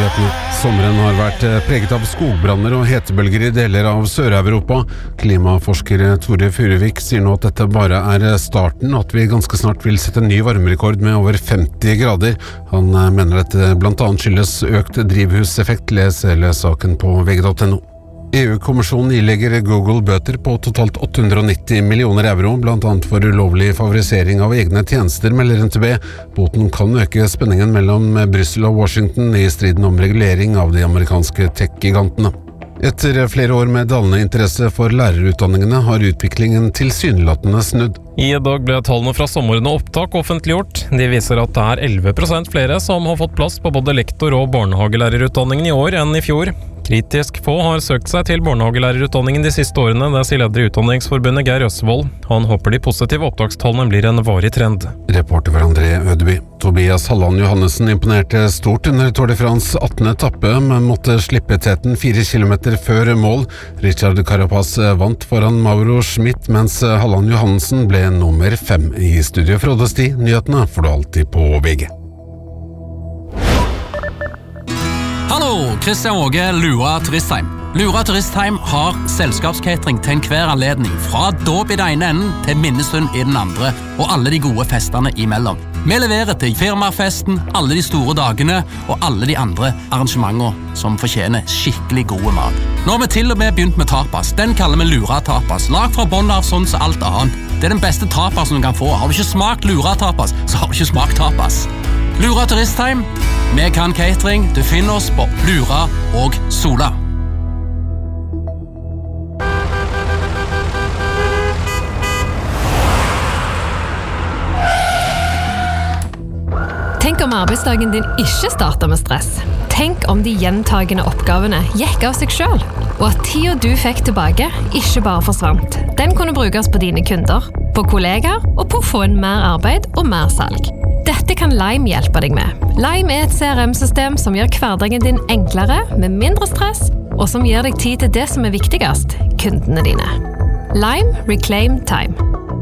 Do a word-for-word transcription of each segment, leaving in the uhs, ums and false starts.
nyhetene. Sommeren har vært preget av skogbranner og hetebølger i deler av Sør-Europa. Klimaforsker Tore Furuvik sier nå at dette bare er starten, og at vi ganske snart vil sette en ny varmerekord med over femti grader. Han mener dette blant annet skyldes økt drivhuseffekt. Les hele saken på V G punktum no. E U-kommisjonen ilegger Google bøter på totalt åtte hundre og nitti millioner euro, blant annet for ulovlig favorisering av egne tjenester, melder N T B. Boten kan øke spenningen mellom Brussel og Washington i striden om regulering av de amerikanske tech-gigantene. Etter flere år med dalende interesse for lærerutdanningene har utviklingen tilsynelatende snudd. I dag ble tallene fra sommerende opptak offentliggjort. De viser at det er elleve prosent flere som har fått plass på både lektor- og barnehagelærerutdanningen i år enn i fjor. Kritisk få har søkt seg til barnehagelærerutdanningen de siste årene, det sier leder i Utdanningsforbundet Geir Østvold. Han håper de positive opptakstallene blir en varig trend. Reporter for André Ødeby. Tobias Halland Johannessen imponerte stort under Tour de France attende etappe, men måtte slippe teten fire kilometer før mål. Richard Carapaz vant foran Mauro Schmidt, mens Halland Johannessen ble nummer fem. I studio Frode Sti, nyhetene får du alltid på V G. Hallo, Kristian Åge, Lura Turistheim. Lura Turistheim har selskapskatering til enhver anledning, fra dåp i den ene enden til minnestund i den andre, og alle de gode festene imellom. Vi leverer til firmafesten, alle de store dagene og alle de andre arrangementene som fortjener skikkelig gode mat. Nå har vi til og med begynt med tapas. Den kaller vi Lura Tapas, lagt fra bånn av sånn som alt annet. Det er den beste tapasen du kan få. Har du ikke smakt Lura Tapas, så har du ikke smakt tapas. Lura Turistheim, vi kan catering. Du finner oss på Lura og Sola. Tenk om arbeidsdagen din ikke starter med stress. Tenk om de gjentagende oppgavene gikk av seg selv, og at tida du fikk tilbake ikke bare forsvant. Den kunne brukes på dine kunder, på kollegaer og på å få inn mer arbeid og mer salg. Dette kan Lime hjelpe deg med. Lime er et C R M-system som gjør hverdagen din enklere, med mindre stress, og som gir deg tid til det som er viktigst, kundene dine. Lime Reclaim Time.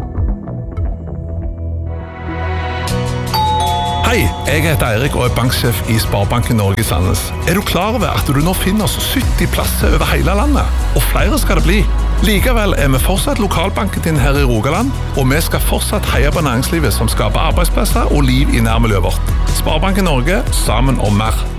Hei, jeg heter Eirik og er banksjef i Sparebanken Norge i Sandnes. Er du klar over at du nå finner oss sytti plasser over hele landet? Og flere skal det bli. Likevel er vi fortsatt lokalbanken din her i Rogaland, og vi skal fortsatt heie på næringslivet som skaper arbeidsplasser og liv i nærmiljøet vårt. Sparebanken Norge, sammen om mer.